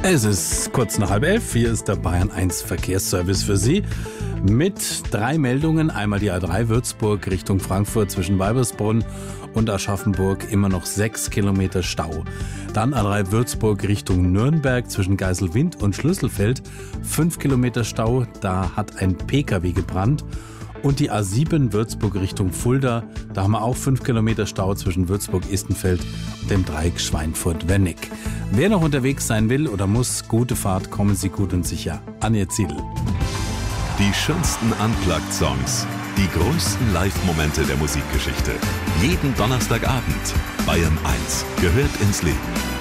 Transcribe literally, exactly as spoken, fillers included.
Es ist kurz nach halb elf. Hier ist der Bayern eins Verkehrsservice für Sie mit drei Meldungen. Einmal die A drei Würzburg Richtung Frankfurt zwischen Weibersbrunn und Aschaffenburg immer noch sechs Kilometer Stau. Dann A drei Würzburg Richtung Nürnberg zwischen Geiselwind und Schlüsselfeld fünf Kilometer Stau. Da hat ein Pkw gebrannt. Und die A sieben Würzburg Richtung Fulda, da haben wir auch fünf Kilometer Stau zwischen Würzburg-Istenfeld und dem Dreieck Schweinfurt-Wernick. Wer noch unterwegs sein will oder muss, gute Fahrt, kommen Sie gut und sicher an Ihr Ziel. Die schönsten Unplugged-Songs, die größten Live-Momente der Musikgeschichte. Jeden Donnerstagabend. Bayern eins gehört ins Leben.